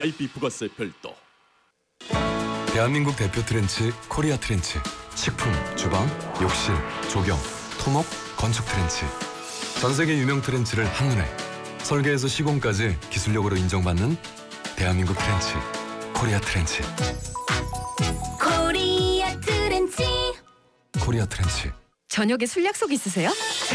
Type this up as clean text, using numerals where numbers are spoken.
IP 부가세 별도. 대한민국 대표 트렌치 코리아 트렌치. 식품, 주방, 욕실, 조경, 토목, 건축 트렌치. 전 세계 유명 트렌치를 한눈에 설계에서 시공까지 기술력으로 인정받는 대한민국 트렌치 코리아 트렌치. 코리아 트렌치. 코리아 트렌치. 저녁에 술 약속 있으세요?